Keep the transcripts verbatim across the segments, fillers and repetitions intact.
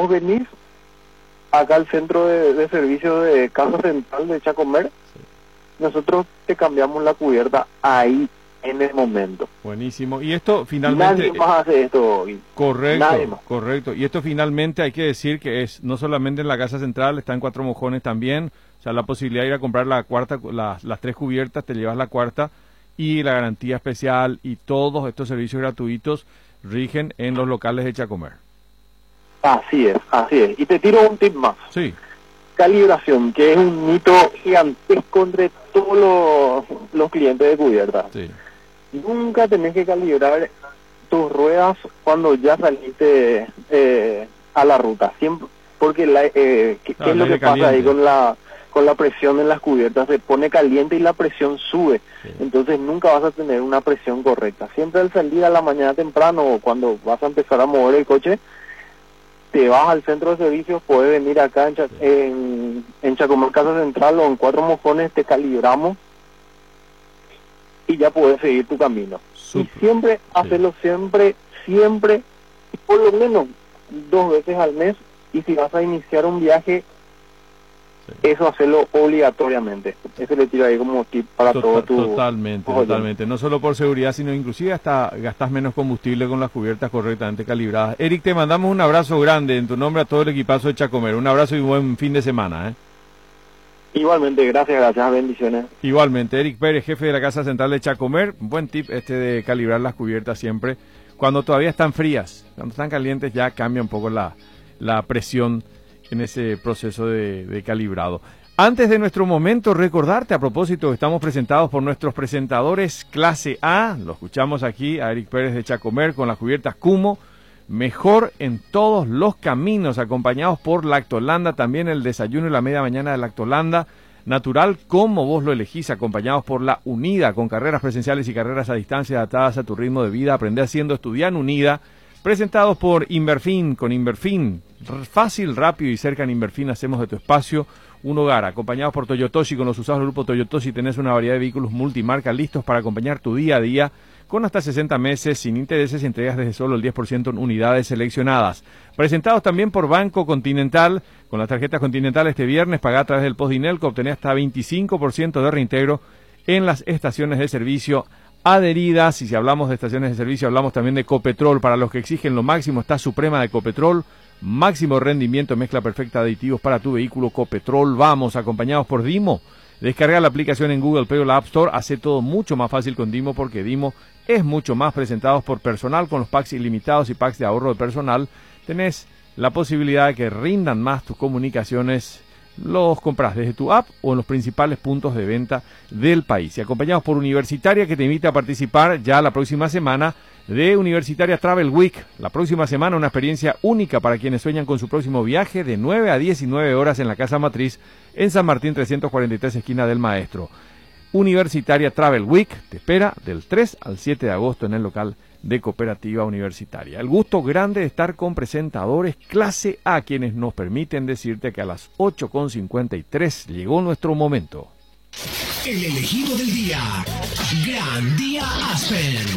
vos venís acá al centro de, de servicio de Casa Central de Chacomer, sí. Nosotros te cambiamos la cubierta ahí en el momento. Buenísimo. Y esto finalmente... Nadie más hace esto hoy. Correcto, Nadie más. correcto. Y esto finalmente hay que decir que es no solamente en la Casa Central, está en Cuatro Mojones también. O sea, la posibilidad de ir a comprar la cuarta, la, las tres cubiertas, te llevas la cuarta, y la garantía especial y todos estos servicios gratuitos rigen en los locales de Chacomer. Así es, así es. Y te tiro un tip más. Sí. Calibración, que es un mito gigantesco entre todos los, los clientes de cubierta. Sí. Nunca tenés que calibrar tus ruedas cuando ya saliste eh, a la ruta. Siempre, porque la, eh, ¿qué, ah, ¿qué es lo que pasa caliente. ahí con la con la presión en las cubiertas? Se pone caliente y la presión sube. Sí. Entonces nunca vas a tener una presión correcta. Siempre al salir a la mañana temprano o cuando vas a empezar a mover el coche, te vas al centro de servicios, puedes venir acá en, Cha sí. en, en Chacomer Casa Central o en Cuatro Mojones, te calibramos y ya puedes seguir tu camino. Super. Y siempre, sí. hacerlo siempre, siempre, por lo menos dos veces al mes, y si vas a iniciar un viaje, sí. eso hacerlo obligatoriamente. Eso le tiro ahí como tip para Total, todo tu... Totalmente, oye. totalmente. No solo por seguridad, sino inclusive hasta gastas menos combustible con las cubiertas correctamente calibradas. Eric, te mandamos un abrazo grande en tu nombre a todo el equipazo de Chacomer. Un abrazo y buen fin de semana, ¿eh? Igualmente, gracias, gracias, bendiciones. Igualmente, Eric Pérez, jefe de la Casa Central de Chacomer. Buen tip este de calibrar las cubiertas siempre. Cuando todavía están frías, cuando están calientes ya cambia un poco la, la presión en ese proceso de, de calibrado. Antes de nuestro momento, recordarte a propósito que estamos presentados por nuestros presentadores Clase A. Lo escuchamos aquí a Eric Pérez de Chacomer con las cubiertas Kumo. Mejor en todos los caminos, acompañados por Lactolanda, también el desayuno y la media mañana de Lactolanda, natural como vos lo elegís, acompañados por La Unida, con carreras presenciales y carreras a distancia adaptadas a tu ritmo de vida. Aprende haciendo, estudiar Unida, presentados por Inverfin, con Inverfin, fácil, rápido y cerca en Inverfin hacemos de tu espacio un hogar, acompañados por Toyotoshi, con los usados del grupo Toyotoshi tenés una variedad de vehículos multimarca listos para acompañar tu día a día, con hasta sesenta meses, sin intereses y entregas desde solo el diez por ciento en unidades seleccionadas. Presentados también por Banco Continental, con las tarjetas Continental este viernes, pagá a través del Postdinelco, obtenés hasta veinticinco por ciento de reintegro en las estaciones de servicio adheridas. Y si hablamos de estaciones de servicio, hablamos también de Copetrol, para los que exigen lo máximo, está Suprema de Copetrol, máximo rendimiento, mezcla perfecta de aditivos para tu vehículo. Copetrol, vamos, acompañados por Dimo. Descarga la aplicación en Google Play o la App Store, hace todo mucho más fácil con Dimo, porque Dimo es mucho más. Presentados por Personal, con los packs ilimitados y packs de ahorro de personal, tenés la posibilidad de que rindan más tus comunicaciones. Los compras desde tu app o en los principales puntos de venta del país. Y acompañados por Universitaria, que te invita a participar ya la próxima semana de Universitaria Travel Week. La próxima semana una experiencia única para quienes sueñan con su próximo viaje, de nueve a diecinueve horas en la Casa Matriz, en San Martín trescientos cuarenta y tres, esquina del Maestro. Universitaria Travel Week te espera del tres al siete de agosto en el local de Cooperativa Universitaria. El gusto grande de estar con presentadores Clase A, quienes nos permiten decirte que a las ocho con cincuenta y tres llegó nuestro momento. El elegido del día, Gran Día Aspen.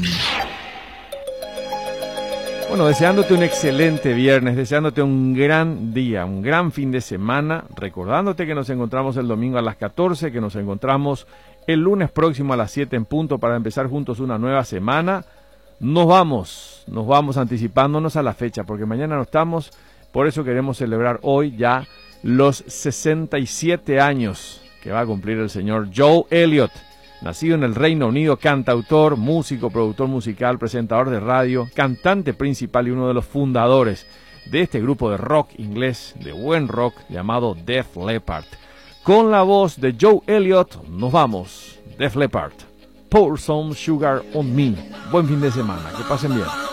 Bueno, deseándote un excelente viernes, deseándote un gran día, un gran fin de semana, recordándote que nos encontramos el domingo a las catorce, que nos encontramos el lunes próximo a las siete en punto para empezar juntos una nueva semana. Nos vamos, nos vamos anticipándonos a la fecha, porque mañana no estamos, por eso queremos celebrar hoy ya los sesenta y siete años que va a cumplir el señor Joe Elliott, nacido en el Reino Unido, cantautor, músico, productor musical, presentador de radio, cantante principal y uno de los fundadores de este grupo de rock inglés, de buen rock, llamado Def Leppard. Con la voz de Joe Elliott nos vamos, Def Leppard. Pour some sugar on me. Buen fin de semana, que pasen bien.